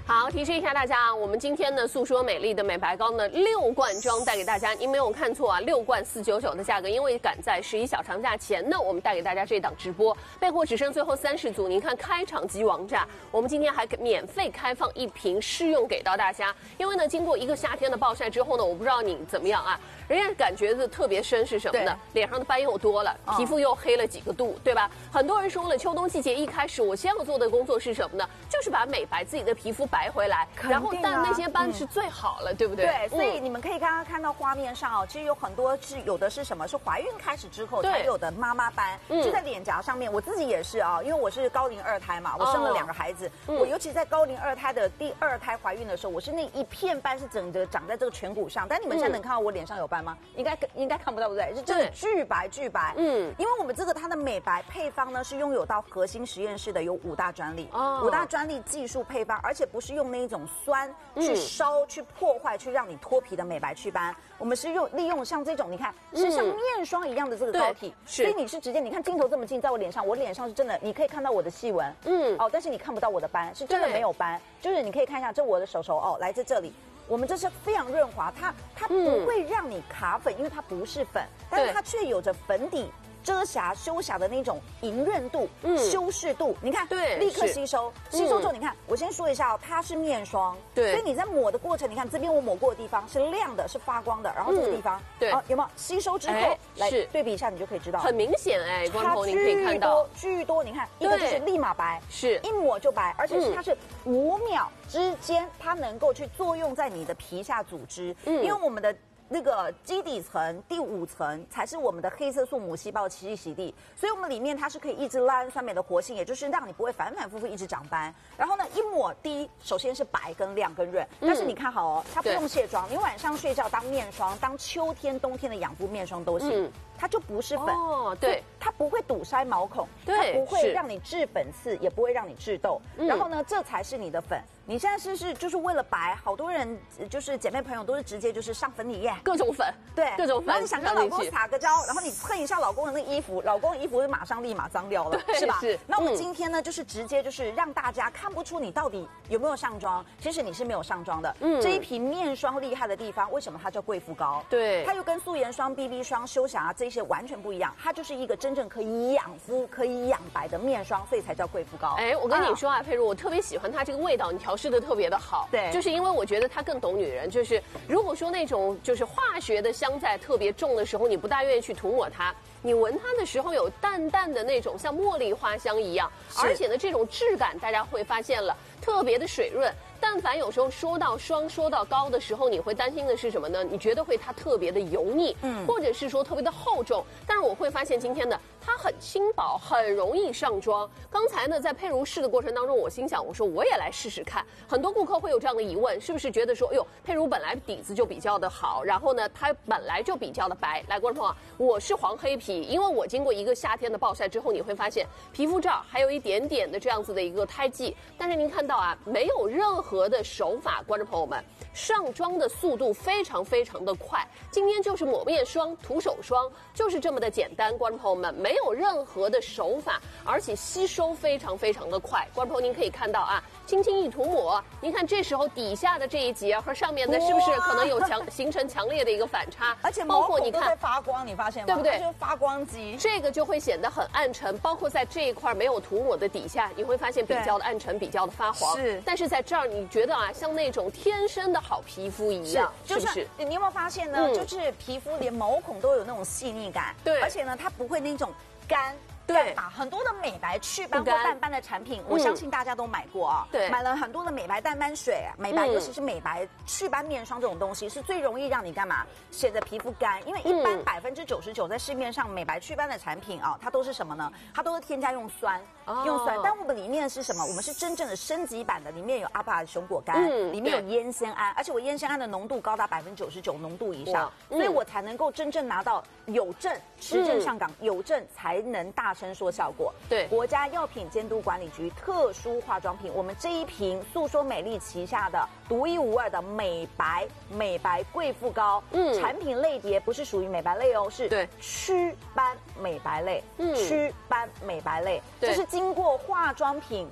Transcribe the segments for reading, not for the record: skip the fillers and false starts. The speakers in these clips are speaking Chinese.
好，提示一下大家啊，我们今天呢诉说美丽的美白膏呢6罐装带给大家，您没有看错啊，6罐499的价格，因为赶在11小长假前呢，我们带给大家这档直播，备货只剩最后30组，您看开场即王炸，我们今天还免费开放1瓶试用给到大家，因为呢经过一个夏天的暴晒之后呢，我不知道你怎么样啊，人家感觉的特别深是什么呢？脸上的斑又多了，皮肤又黑了几个度，对吧？很多人说了，秋冬季节一开始，我先要做的工作是什么呢？就是把美白自己的皮肤白回来，然后但那些斑是最好了，对不对？ 对，所以你们可以刚刚看到画面上哦，其实有很多有的是什么？是怀孕开始之后才有的妈妈斑，就在脸颊上面。我自己也是啊，因为我是高龄2胎嘛，我生了2个孩子，我尤其在高龄2胎的第2胎怀孕的时候，我是那一片斑是整个长在这个颧骨上。但你们现在能看到我脸上有斑吗？应该看不到，对不对？是真的巨白巨白。因为我们这个它的美白配方呢是拥有到核心实验室的有5大专利，5大专利技术配方，而且不是用那一种酸去烧、去破坏、去让你脱皮的美白祛斑，我们是利用像这种，你看是像面霜一样的这个膏体，所以你是直接，你看镜头这么近，在我脸上，我脸上是真的，你可以看到我的细纹，但是你看不到我的斑，是真的没有斑，就是你可以看一下，这我的手哦，来自这里。我们这是非常润滑，它不会让你卡粉，因为它不是粉，但是它却有着粉底遮瑕、修瑕的那种莹润度、修饰度。你看，对，立刻吸收，吸收之后，你看，我先说一下哦，它是面霜，对，所以你在抹的过程，你看这边我抹过的地方是亮的，是发光的，然后这个地方，对，有没有吸收之后来对比一下，你就可以知道， 很明显哎，光头你可以看到， 巨多，你看一个就是立马白，是一抹就白，而且它是5秒之间，它能够去作用在你的皮下组织，因为我们的那个基底层第5层才是我们的黑色素母细胞栖息地，所以我们里面它是可以抑制酪氨酸酶的活性，也就是让你不会反反复复一直长斑。然后呢，一抹第一，首先是白跟亮跟润，但是你看好哦，它不用卸妆，你晚上睡觉当面霜，当秋天冬天的养肤面霜都行。它就不是粉哦，对，它不会堵塞毛孔，它不会让你致粉刺，也不会让你致痘。然后呢，这才是你的粉。你现在是就是为了白，好多人就是姐妹朋友都是直接就是上粉底液， 各种粉，对，各种粉。 然后你想跟老公撒个娇，然后你蹭一下老公的那衣服，老公的衣服就马上立马脏掉了，是吧？是。那我们今天呢，就是直接就是让大家看不出你到底有没有上妆，其实你是没有上妆的。这一瓶面霜厉害的地方，为什么它叫贵妇膏？对，它又跟素颜霜、BB 霜、修瑕这些完全不一样，它就是一个真正可以养肤、可以养白的面霜，所以才叫贵妇膏。 哎，我跟你说啊，佩如，我特别喜欢它这个味道，你调试的特别的好。对，就是因为我觉得它更懂女人。就是如果说那种就是化学的香在特别重的时候，你不大愿意去涂抹它，你闻它的时候有淡淡的那种像茉莉花香一样，而且呢这种质感大家会发现了特别的水润。但凡有时候说到霜、说到膏的时候，你会担心的是什么呢？你觉得会它特别的油腻，或者是说特别的厚重。但是我会发现今天呢，它很轻薄，很容易上妆。刚才呢，在佩如试的过程当中，我心想，我说我也来试试看。很多顾客会有这样的疑问，是不是觉得说，哎呦，佩如本来底子就比较的好，然后呢，它本来就比较的白。来，观众朋友，我是黄黑皮，因为我经过一个夏天的暴晒之后，你会发现皮肤这儿还有一点点的这样子的一个胎记。但是您看到啊，没有任何的手法，观众朋友们，上妆的速度非常非常的快。今天就是抹面霜、涂手霜，就是这么的简单。观众朋友们，没有任何的手法，而且吸收非常非常的快。观众朋友，您可以看到啊，轻轻一涂抹，您看这时候底下的这一节和上面的是不是可能有形成强烈的一个反差？ 而且包括你看在发光，你发现吗？ 对不对？ 就是发光肌， 这个就会显得很暗沉。包括在这一块没有涂抹的底下，你会发现比较的暗沉，比较的发黄。是，但是在这儿你觉得啊，像那种天生的好皮肤一样，是不是？ 你有没有发现呢？就是皮肤连毛孔都有那种细腻感，对，而且呢，它不会那种干。对吧？很多的美白祛斑或淡斑的产品，我相信大家都买过啊。对，买了很多的美白淡斑水、美白，尤其是美白祛斑面霜这种东西，是最容易让你干嘛？显得皮肤干。因为一般99%在市面上美白祛斑的产品啊，它都是什么呢？它都是添加用酸，但我们里面是什么？我们是真正的升级版的，里面有阿帕熊果苷，里面有烟酰胺，而且我烟酰胺的浓度高达99%浓度以上，所以我才能够真正拿到有证、持证上岗，有证才能大伸缩效果。对，国家药品监督管理局特殊化妆品，我们这一瓶诉说美丽旗下的独一无二的美白贵妇膏，产品类别不是属于美白类哦，是祛斑美白类，祛斑美白类，这是经过化妆品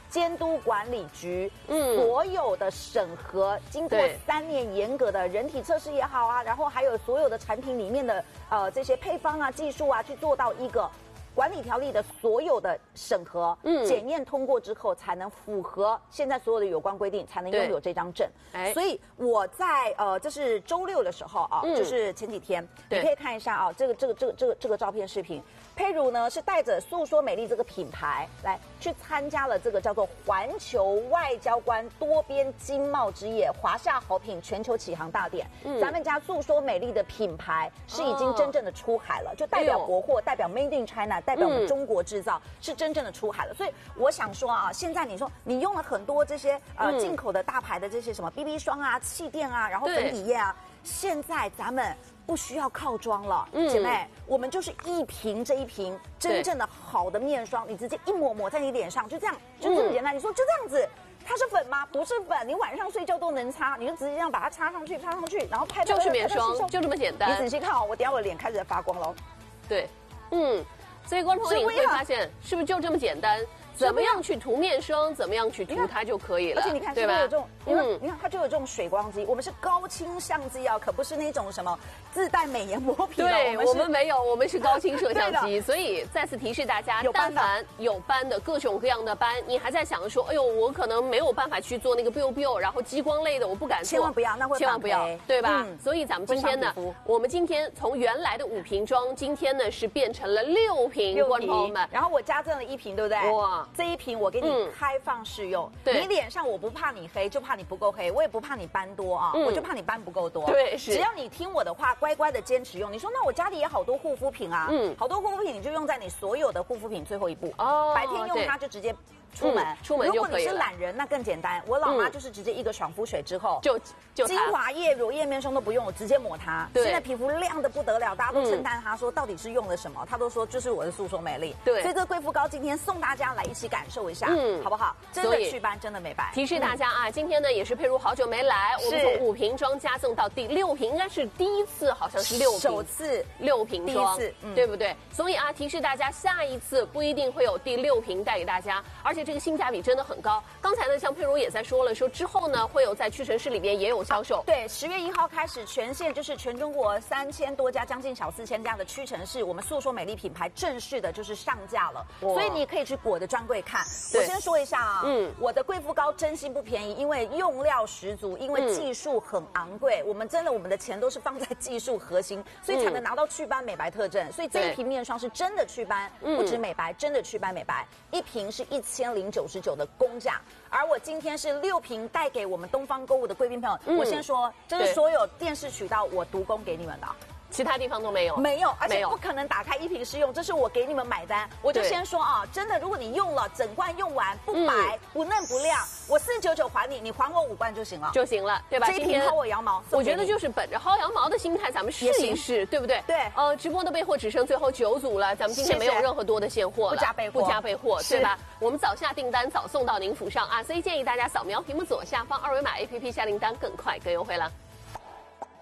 监督管理局所有的审核，经过3年严格的人体测试也好啊，然后还有所有的产品里面的这些配方啊、技术啊，去做到一个管理条例的所有的审核、检验通过之后，才能符合现在所有的有关规定，才能拥有这张证。所以我在这是周6的时候啊，就是前几天，你可以看一下啊，这个照片视频。佩如呢是带着诉说美丽这个品牌来去参加了这个叫做环球外交官多边经贸之夜华夏好品全球启航大典。咱们家诉说美丽的品牌是已经真正的出海了，就代表国货，代表 Made in China， 代表我们中国制造，是真正的出海了。所以我想说啊，现在你说你用了很多这些进口的大牌的这些什么 BB 霜啊、气垫啊，然后粉底液啊，现在咱们不需要靠妆了，姐妹，我们就是一瓶这一瓶真正的好的面霜，你直接一抹在你脸上，就这样，就这么简单。你说就这样子，它是粉吗？不是粉，你晚上睡觉都能擦，你就直接这样把它擦上去，然后拍就是面霜，就这么简单。 你仔细看哦，我等下我的脸开始在发光了。 对，所以观众朋友你会发现，是不是就这么简单？怎么样去涂面霜，怎么样去涂它就可以了， 而且你看，对吧？有这种，你看它就有这种水光肌，我们是高清相机啊，可不是那种什么自带美颜磨皮的。 对，我们没有，我们是高清摄像机。所以再次提示大家，但凡有斑的各种各样的斑，你还在想说，哎呦，我可能没有办法去做那个 biu， 然后激光类的我不敢做， 千万不要，那会千万不要，对吧？所以咱们今天呢，我们今天从原来的5瓶装，今天呢是变成了6瓶，观众朋友们。 然后我加赠了1瓶，对不对？哇，这1瓶我给你开放试用，你脸上我不怕你黑，就怕你不够黑，我也不怕你斑多啊，我就怕你斑不够多。 对，是。 只要你听我的话，乖乖的坚持用。你说那我家里也好多护肤品啊，好多护肤品你就用在你所有的护肤品最后一步。白天用它就直接出门就可以了。如果你是懒人，那更简单。我老妈就是直接一个爽肤水之后，就精华液、乳液、面霜都不用，我直接抹它。现在皮肤亮的不得了，大家都称赞她说到底是用了什么，她都说这是我的诉说美丽。对，所以这个贵妇膏今天送大家来一起感受一下，好不好？真的祛斑，真的美白。 提示大家啊，今天呢也是佩如好久没来，我们从5瓶装加赠到第6瓶，应该是第一次，好像是6瓶， 首次 6瓶装，第一次，对不对？所以啊，提示大家下一次不一定会有第6瓶带给大家，而且这个性价比真的很高。刚才呢，像佩如也在说了，说之后呢会有在屈臣氏里面也有销售。 对，10月1号开始，全线就是全中国3000多家，将近小4000家的屈臣氏，我们诉说美丽品牌正式的就是上架了，所以你可以去我的专柜看。我先说一下啊，我的贵妇膏真心不便宜，因为用料十足，因为技术很昂贵，我们的钱都是放在技术核心，所以才能拿到祛斑美白特证。所以这一瓶面霜是真的祛斑，不止美白，真的祛斑美白。1瓶是1099的公价，而我今天是6瓶带给我们东方购物的贵宾朋友。我先说，这是所有电视渠道我独供给你们的。 其他地方都没有， 没有，而且不可能打开1瓶试用，这是我给你们买单。我就先说啊，真的，如果你用了整罐用完不白、不嫩不亮，我499还你，你还我5罐就行了， 对吧？ 这一瓶薅我羊毛， 我觉得就是本着薅羊毛的心态，咱们试一试，对不对？ 对。 直播的备货只剩最后9组了，咱们今天没有任何多的现货了，不加备货，对吧？我们早下订单，早送到您府上啊！所以建议大家扫描屏幕左下方2维码 APP 下订单，更快更优惠了。